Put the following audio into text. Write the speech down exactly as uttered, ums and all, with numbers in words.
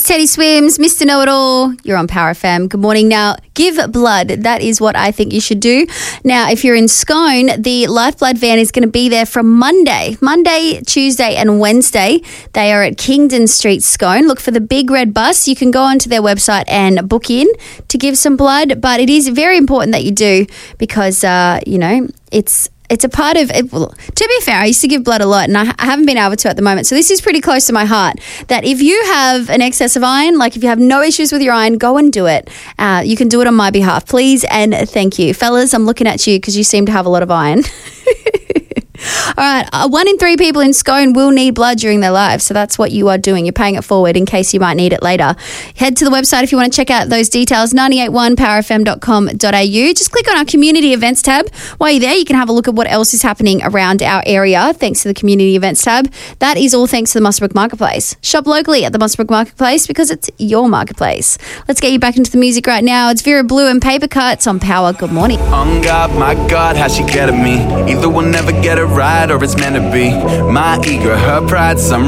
Teddy Swims, Mister Know-It-All. You're on Power F M. Good morning. Now, give blood. That is what I think you should do. Now, if you're in Scone, the Lifeblood van is going to be there from Monday. Monday, Tuesday and Wednesday. They are at Kingdon Street, Scone. Look for the big red bus. You can go onto their website and book in to give some blood. But it is very important that you do because, uh, you know, it's... It's a part of it. Well, to be fair, I used to give blood a lot and I, I haven't been able to at the moment. So this is pretty close to my heart that if you have an excess of iron, like if you have no issues with your iron, go and do it. Uh, you can do it on my behalf, please. And thank you. Fellas, I'm looking at you because you seem to have a lot of iron. All right, uh, one in three people in Scone will need blood during their lives, so that's what you are doing. You're paying it forward in case you might need it later. Head to the website if you want to check out those details, nine eight one power f m dot com dot a u. Just click on our community events tab. While you're there, you can have a look at what else is happening around our area thanks to the community events tab. That is all thanks to the Muswellbrook Marketplace. Shop locally at the Muswellbrook Marketplace because it's your marketplace. Let's get you back into the music right now. It's Vera Blue and Paper Cuts on Power. Good morning. On God, my God, how she get at me. Either we'll never get it right or it's meant to be. My ego, her pride, some